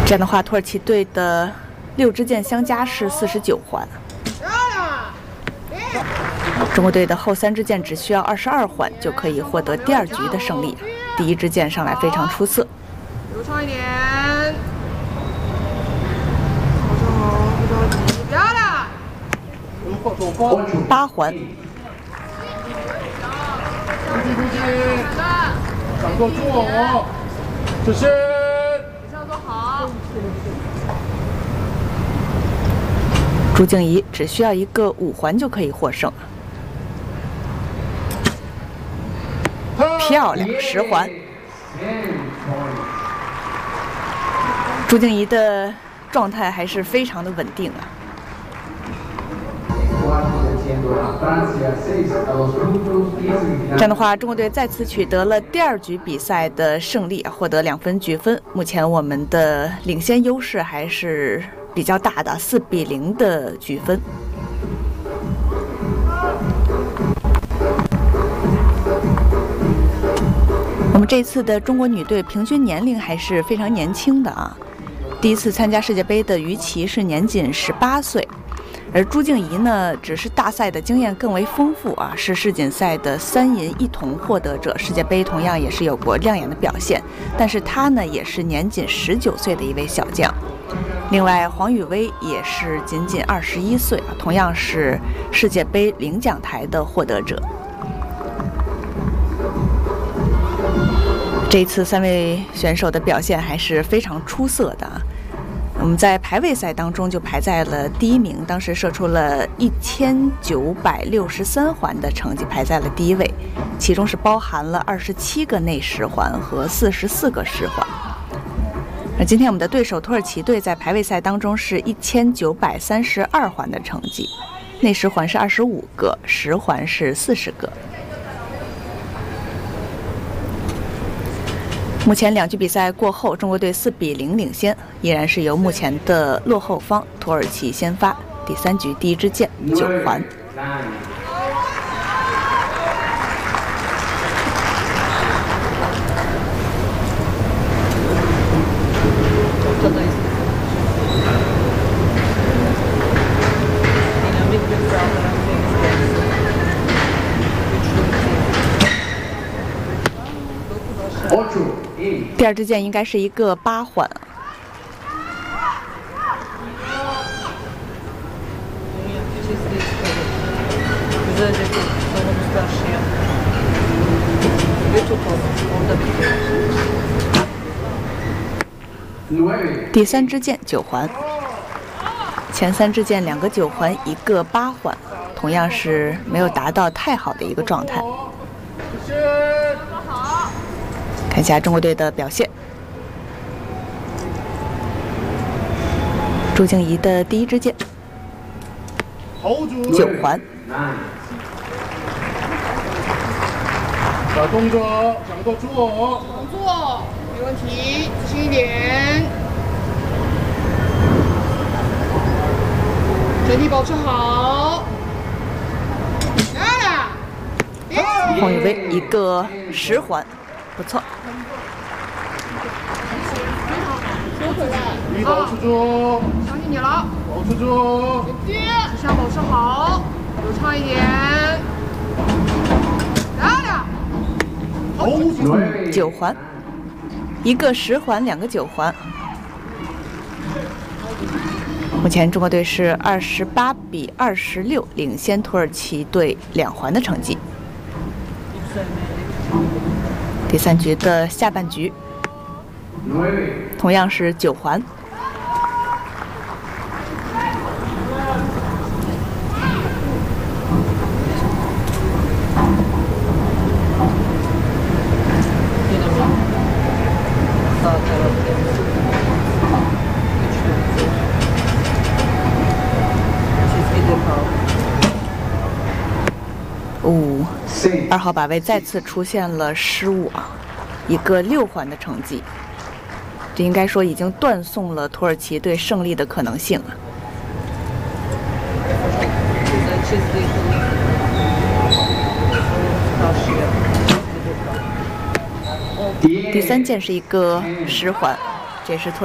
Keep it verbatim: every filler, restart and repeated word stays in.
这样的话，土耳其队的六支箭相加是四十九环。中国队的后三支箭只需要二十二环就可以获得第二局的胜利。第一支箭上来非常出色。 流畅一点。保持好，不着急，漂亮。 八环。 掌舵住哦，这是。 底上坐好。 朱静怡只需要一个五环就可以获胜。漂亮，十环。朱静怡的状态还是非常的稳定啊。这样的话，中国队再次取得了第二局比赛的胜利，获得两分局分。目前我们的领先优势还是比较大的，四比零的局分。我们这次的中国女队平均年龄还是非常年轻的啊。第一次参加世界杯的于琦是年仅十八岁。而朱静怡呢，只是大赛的经验更为丰富啊，是世锦赛的三银一铜获得者，世界杯同样也是有过亮眼的表现。但是她呢，也是年仅十九岁的一位小将。另外，黄雨薇也是仅仅二十一岁啊，同样是世界杯领奖台的获得者。这一次三位选手的表现还是非常出色的啊。我们在排位赛当中就排在了第一名，当时射出了一千九百六十三环的成绩，排在了第一位，其中是包含了二十七个内十环和四十四个十环。而今天我们的对手土耳其队在排位赛当中是一千九百三十二环的成绩，内十环是二十五个，十环是四十个。目前两局比赛过后，中国队四比零领先，依然是由目前的落后方土耳其先发。第三局第一支箭九环。第二支箭应该是一个八环。第三支箭九环。前三支箭两个九环，一个八环，同样是没有达到太好的一个状态。看一下中国队的表现。朱静怡的第一支箭，九环。 小动作，掌舵住哦。 稳坐，没问题，自信一点。整体保持好。漂亮。 黄雨薇一个十环。不错。 你保持住， 相信你了。 保持住， 指向保持好，流畅一点。漂亮。 嗯，九环，一个十环，两个九环。目前中国队是二十八比二十六领先土耳其队两环的成绩。第三局的下半局，同样是九环。五、哦，二号靶位再次出现了失误啊，一个六环的成绩，这应该说已经断送了土耳其队胜利的可能性了。第三箭是一个十环，这是土耳其